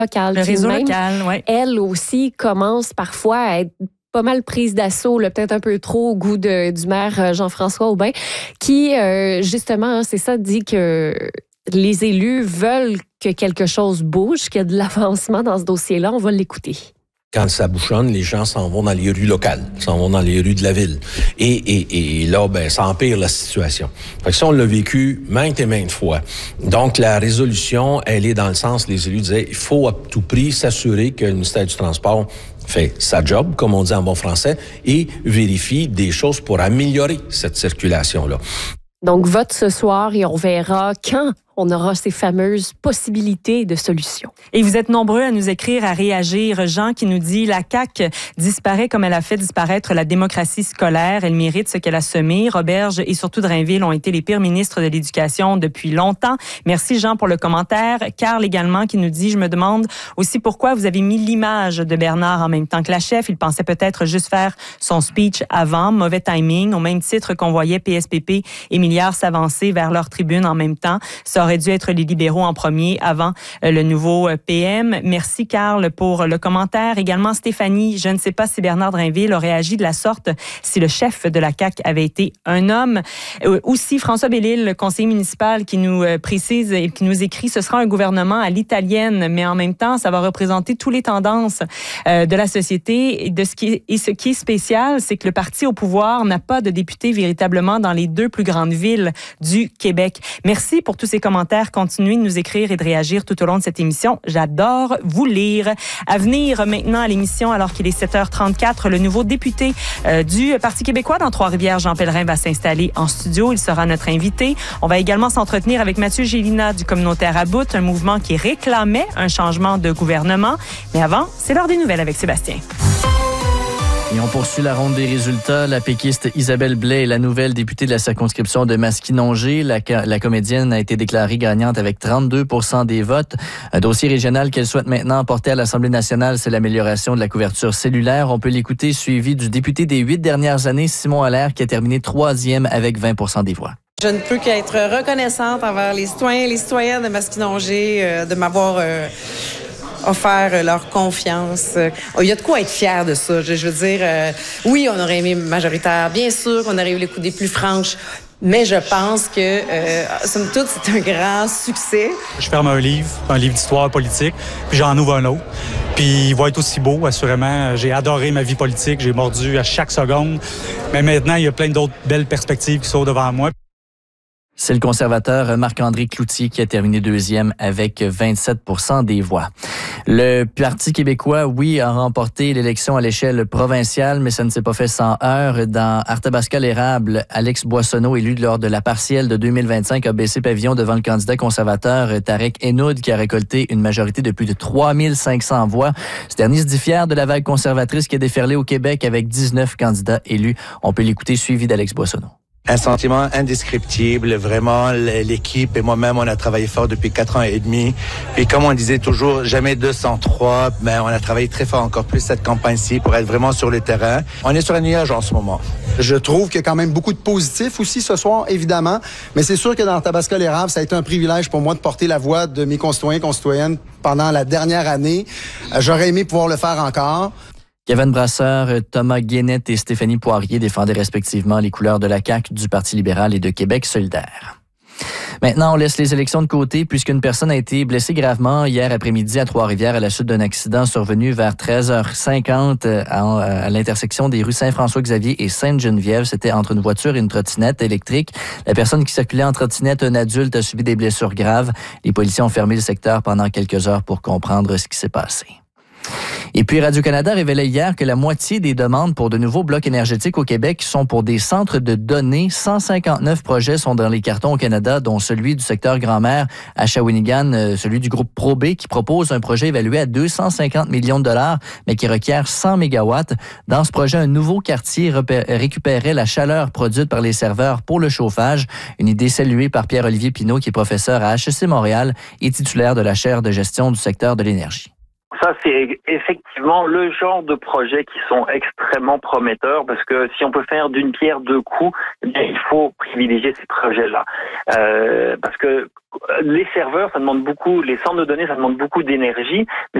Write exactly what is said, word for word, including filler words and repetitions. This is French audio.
local. Le réseau même, local, oui. Elle aussi commence parfois à être pas mal prise d'assaut, là, peut-être un peu trop au goût de, du maire Jean-François Aubin, qui, euh, justement, c'est ça, dit que les élus veulent que quelque chose bouge, qu'il y a de l'avancement dans ce dossier-là. On va l'écouter. Quand ça bouchonne, les gens s'en vont dans les rues locales, s'en vont dans les rues de la ville. Et, et, et là, ben, ça empire la situation. Fait que ça, on l'a vécu maintes et maintes fois. Donc, la résolution, elle est dans le sens, les élus disaient, il faut à tout prix s'assurer que le ministère du Transport fait sa job, comme on dit en bon français, et vérifie des choses pour améliorer cette circulation-là. Donc, vote ce soir et on verra quand on aura ces fameuses possibilités de solutions. Et vous êtes nombreux à nous écrire, à réagir. Jean qui nous dit « La C A Q disparaît comme elle a fait disparaître la démocratie scolaire. Elle mérite ce qu'elle a semé. Roberge et surtout Drainville ont été les pires ministres de l'Éducation depuis longtemps. » Merci Jean pour le commentaire. Carl également qui nous dit « Je me demande aussi pourquoi vous avez mis l'image de Bernard en même temps que la chef. Il pensait peut-être juste faire son speech avant. Mauvais timing. Au même titre qu'on voyait P S P P et Milliards s'avancer vers leur tribune en même temps. Ça aurait dû être les libéraux en premier avant le nouveau P M. Merci, Carl, pour le commentaire. Également, Stéphanie, je ne sais pas si Bernard Drainville aurait agi de la sorte si le chef de la C A Q avait été un homme. Euh, aussi, François Bellil, le conseiller municipal, qui nous précise et qui nous écrit, ce sera un gouvernement à l'italienne, mais en même temps, ça va représenter toutes les tendances euh, de la société. Et, de ce qui est, et ce qui est spécial, c'est que le parti au pouvoir n'a pas de député véritablement dans les deux plus grandes villes du Québec. Merci pour tous ces commentaires. Continuez de nous écrire et de réagir tout au long de cette émission. J'adore vous lire. À venir maintenant à l'émission, alors qu'il est sept heures trente-quatre, le nouveau député euh, du Parti québécois dans Trois-Rivières, Jean Pellerin, va s'installer en studio. Il sera notre invité. On va également s'entretenir avec Mathieu Gélina du Communautaire à Bout, un mouvement qui réclamait un changement de gouvernement. Mais avant, c'est l'heure des nouvelles avec Sébastien. Et on poursuit la ronde des résultats. La péquiste Isabelle Blais est la nouvelle députée de la circonscription de Masquinongé. La, la comédienne a été déclarée gagnante avec trente-deux pour cent des votes. Un dossier régional qu'elle souhaite maintenant porter à l'Assemblée nationale, c'est l'amélioration de la couverture cellulaire. On peut l'écouter, suivi du député des huit dernières années, Simon Allaire, qui a terminé troisième avec vingt pour cent des voix. Je ne peux qu'être reconnaissante envers les citoyens et les citoyennes de Masquinongé euh, de m'avoir euh, offert leur confiance. Il y a de quoi être fier de ça. Je, je veux dire, euh, oui, on aurait aimé majoritaire, bien sûr, qu'on aurait eu les coups des plus franches, mais je pense que, euh, somme toute, c'est un grand succès. Je ferme un livre, un livre d'histoire politique, puis j'en ouvre un autre. Puis il va être aussi beau, assurément. J'ai adoré ma vie politique, j'ai mordu à chaque seconde. Mais maintenant, il y a plein d'autres belles perspectives qui sont devant moi. C'est le conservateur Marc-André Cloutier qui a terminé deuxième avec vingt-sept pour cent des voix. Le Parti québécois, oui, a remporté l'élection à l'échelle provinciale, mais ça ne s'est pas fait sans heurts. Dans Arthabasca-l'Érable, Alex Boissonneau, élu lors de la partielle de deux mille vingt-cinq, a baissé pavillon devant le candidat conservateur Tarek Enoud, qui a récolté une majorité de plus de trois mille cinq cents voix. Ce dernier se dit fier de la vague conservatrice qui a déferlé au Québec avec dix-neuf candidats élus. On peut l'écouter, suivi d'Alex Boissonneau. Un sentiment indescriptible, vraiment, l'équipe et moi-même, on a travaillé fort depuis quatre ans et demi. Puis comme on disait toujours, jamais deux cent trois, mais on a travaillé très fort encore plus cette campagne-ci pour être vraiment sur le terrain. On est sur un nuage en ce moment. Je trouve qu'il y a quand même beaucoup de positifs aussi ce soir, évidemment, mais c'est sûr que dans Arthabasca-l'Érable, ça a été un privilège pour moi de porter la voix de mes concitoyens et concitoyennes pendant la dernière année. J'aurais aimé pouvoir le faire encore. Kevin Brasseur, Thomas Guénette et Stéphanie Poirier défendaient respectivement les couleurs de la C A Q, du Parti libéral et de Québec solidaire. Maintenant, on laisse les élections de côté puisqu'une personne a été blessée gravement hier après-midi à Trois-Rivières à la suite d'un accident survenu vers treize heures cinquante à, à l'intersection des rues Saint-François-Xavier et Sainte-Geneviève. C'était entre une voiture et une trottinette électrique. La personne qui circulait en trottinette, un adulte, a subi des blessures graves. Les policiers ont fermé le secteur pendant quelques heures pour comprendre ce qui s'est passé. Et puis, Radio-Canada révélait hier que la moitié des demandes pour de nouveaux blocs énergétiques au Québec sont pour des centres de données. cent cinquante-neuf projets sont dans les cartons au Canada, dont celui du secteur Grand-Mère à Shawinigan, celui du groupe ProB qui propose un projet évalué à deux cent cinquante millions de dollars, mais qui requiert cent mégawatts. Dans ce projet, un nouveau quartier récupérait la chaleur produite par les serveurs pour le chauffage. Une idée saluée par Pierre-Olivier Pinault, qui est professeur à H E C Montréal et titulaire de la chaire de gestion du secteur de l'énergie. Ça, c'est effectivement le genre de projets qui sont extrêmement prometteurs parce que si on peut faire d'une pierre deux coups, eh bien, il faut privilégier ces projets-là. Euh, parce que les serveurs, ça demande beaucoup, les centres de données, ça demande beaucoup d'énergie, mais